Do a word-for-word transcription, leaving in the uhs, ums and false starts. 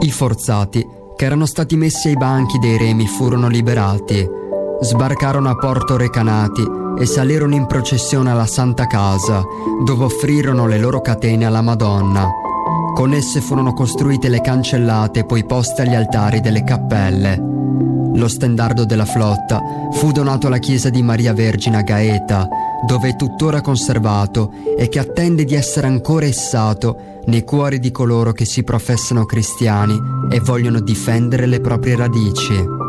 I forzati, che erano stati messi ai banchi dei remi, furono liberati. Sbarcarono a Porto Recanati e salirono in processione alla Santa Casa, dove offrirono le loro catene alla Madonna. Con esse furono costruite le cancellate e poi poste agli altari delle cappelle. Lo stendardo della flotta fu donato alla chiesa di Maria Vergine a Gaeta, dove è tuttora conservato e che attende di essere ancora issato nei cuori di coloro che si professano cristiani e vogliono difendere le proprie radici.